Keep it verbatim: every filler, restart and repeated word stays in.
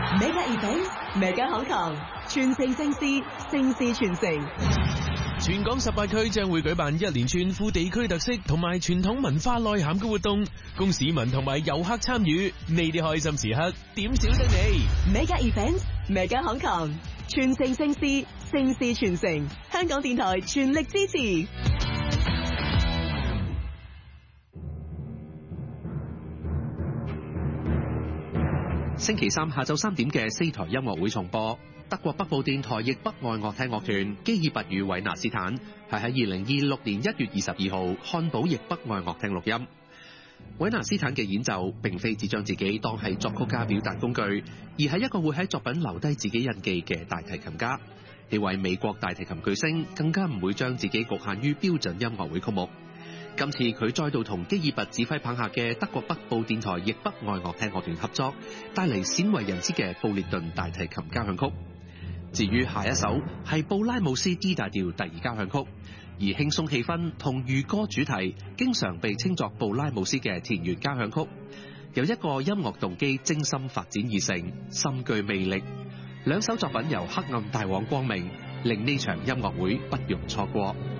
Mega Event，Mega Hong Kong，傳承盛事，盛事傳承。 全港十八區將會舉辦一連串富地區特色同埋傳統文化內涵嘅活動，供市民同埋遊客參與。呢啲開心時刻點少得你 ？Mega Event，Mega Hong Kong，傳承盛事，盛事傳承。香港電台全力支持。 星期三下晝三點嘅四台音樂會重播，德國北部電台譯北愛樂廳樂團基爾拔與韋納斯坦係喺二零二六年一月二十二號漢堡譯北愛樂廳錄音。韋納斯坦嘅演奏並非只將自己當係作曲家表達工具，而係一個會喺作品留低自己印記嘅大提琴家。呢位美國大提琴巨星更加唔會將自己局限於標準音樂會曲目。今次佢再度同基爾拔指揮棒下嘅德國北部電台譯北愛樂廳樂團合作，帶嚟鮮為人知嘅布列頓大提琴交響曲。至於下一首係布拉姆斯 D 大調第二交響曲，而輕鬆氣氛同預歌主題經常被稱作布拉姆斯嘅田園交響曲，由一個音樂動機精心發展而成，深具魅力。兩首作品由黑暗帶往光明，令呢場音樂會不容錯過。